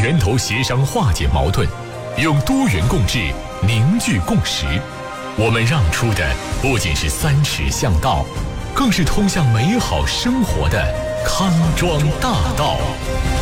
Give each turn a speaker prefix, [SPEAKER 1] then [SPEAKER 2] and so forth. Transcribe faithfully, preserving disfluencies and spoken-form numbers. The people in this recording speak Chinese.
[SPEAKER 1] 源头协商化解矛盾，用多元共治凝聚共识。我们让出的不仅是三尺巷道，更是通向美好生活的康庄大道。